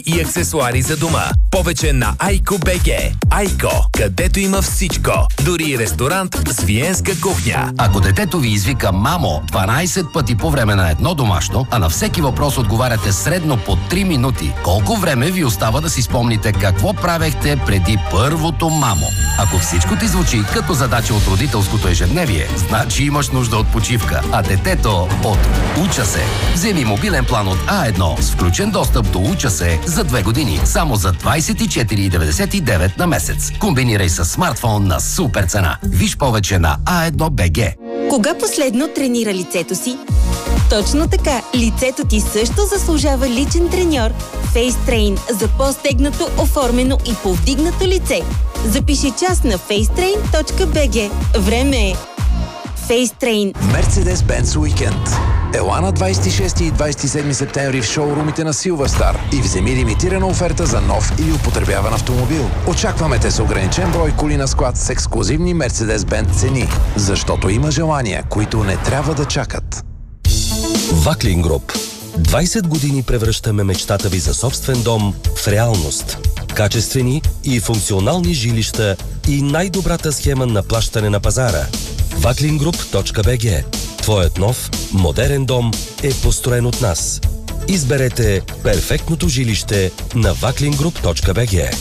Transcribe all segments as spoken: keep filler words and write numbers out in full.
и аксесуари за дома. Повече на Айко точка би джи. Айко, където има всичко. Дори и ресторант с виенска кухня. Ако детето ви извика мамо дванайсет пъти по време на едно домашно, а на всеки въпрос отговаряте средно по три минути, колко време ви остава да си спомните какво правехте преди първото мамо? Ако всичко ти звучи като задача от родителското ежедневие, значи имаш нужда от почивка, а детето от Уча се. Вземи мобилен план от А едно с включен достъп до Уча се за две години, само за двайсет и четири деветдесет и девет на месец. Комбинирай с смартфон на супер цена. Виж повече на а едно точка би джи. Кога последно тренира лицето си? Точно така, лицето ти също заслужава личен треньор FaceTrain за по-стегнато, оформено и повдигнато лице. Запиши час на фейстрейн точка би джи. Време е FaceTrain. Mercedes-Benz Уикенд. Ела на двайсет и шести и двайсет и седми септември в шоурумите на Silverstar и вземи лимитирана оферта за нов или употребяван автомобил. Очакваме те с ограничен брой коли на склад с ексклузивни Mercedes-Benz цени, защото има желания, които не трябва да чакат. Ваклин Груп. двайсет години превръщаме мечтата ви за собствен дом в реалност. Качествени и функционални жилища и най-добрата схема на плащане на пазара. ваклин груп точка би джи. Твоят нов, модерен дом е построен от нас. Изберете перфектното жилище на ваклин груп точка би джи.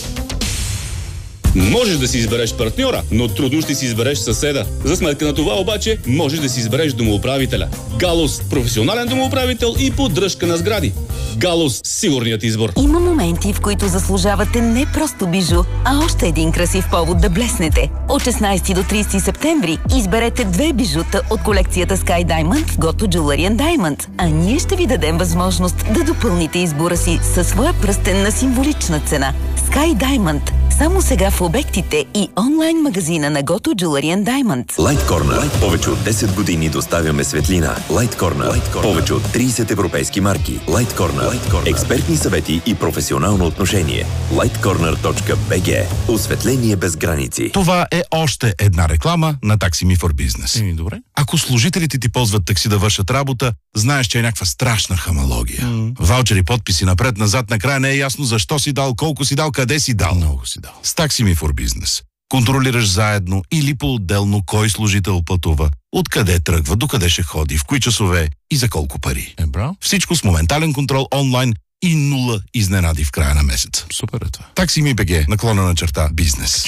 Можеш да си избереш партньора, но трудно ще си избереш съседа. За сметка на това обаче, можеш да си избереш домоуправителя. Галус – професионален домоуправител и поддръжка на сгради. Галус – сигурният избор. Има моменти, в които заслужавате не просто бижу, а още един красив повод да блеснете. От шестнайсети до трийсети септември изберете две бижута от колекцията Sky Diamond в Go to Jewelry and Diamond, а ние ще ви дадем възможност да допълните избора си със своя пръстен на символична цена. Sky Diamond. Само сега в обектите и онлайн магазина на Go to Jewelry and Diamond. Light Corner. Light. Повече от десет години доставяме светлина. Light Corner. Light Corner. Повече от трийсет европейски марки. Light Corner. Light Corner. Експертни съвети и професионално отношение. лайт корнер точка би джи. Осветление без граници. Това е още една реклама на Taxi Me for Business. Еми, добре. Ако служителите ти ползват такси да вършат работа, знаеш, че е някаква страшна хамалогия. Mm. Ваучери, подписи напред-назад, накрая не е ясно защо си дал, колко си дал, къде си дал. Много си дал. С Taxi Me for Business контролираш заедно или по-отделно кой служител пътува, откъде тръгва, докъде ще ходи, в кои часове и за колко пари. Е, браво. Всичко с моментален контрол онлайн и нула изненади в края на месеца. Супер е това. Taxi Me би джи, наклона на черта бизнес.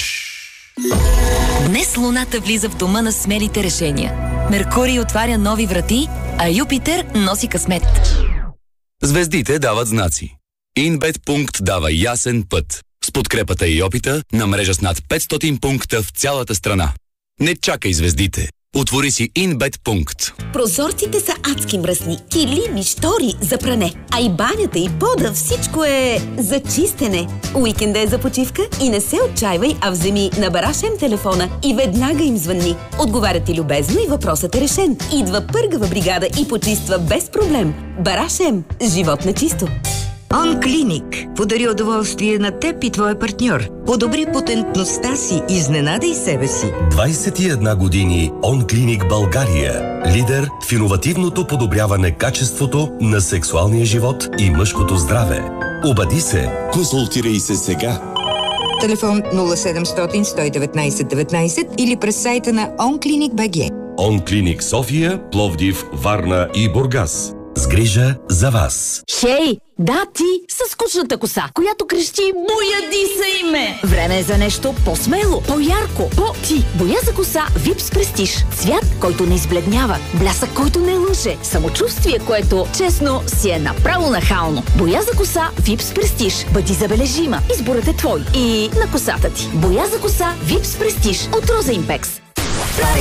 Днес Луната влиза в дома на смелите решения. Меркурий отваря нови врати, а Юпитер носи късмет. Звездите дават знаци. Инбет Пункт дава ясен път. С подкрепата и опита на мрежа с над петстотин пункта в цялата страна. Не чакай звездите. Отвори си Инбет Пункт. Прозорците са адски мръсни, килими, штори за пране. А и банята, и пода, всичко е за чистене. Уикенда е за почивка и не се отчаивай, а вземи на Барашем телефона и веднага им звънни. Отговаря ти любезно и въпросът е решен. Идва пъргава бригада и почиства без проблем. Барашем. Живот на чисто. OnClinic подари удоволствие на теб и твоя партньор. Подобри потентността си, изненадай себе си. двайсет и една години OnClinic България. Лидер в иновативното подобряване качеството на сексуалния живот и мъжкото здраве. Обади се. Консултирай се сега. Телефон нула седемстотин сто и деветнайсет деветнайсет или през сайта на OnClinic точка би джи. OnClinic София, Пловдив, Варна и Бургас. С грижа за вас. Хей, да ти със скучната коса, която крещи "Бояди се име". Време е за нещо по-смело, по-ярко, по-ти. Боя за коса Випс Престиж. Цвят, който не избледнява, блясък, който не лъже, самочувствие, което, честно, си е направо нахално. Боя за коса Випс Престиж. Бъди забележима. Изборът е твой и на косата ти. Боя за коса Випс Престиж от Роза Импекс.